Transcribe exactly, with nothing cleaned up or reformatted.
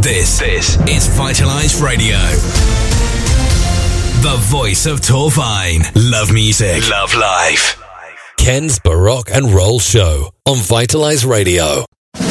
This, this is Vitalize Radio. The voice of Torvine. Love music. Love life. Ken's Baroque and Roll Show on Vitalize Radio.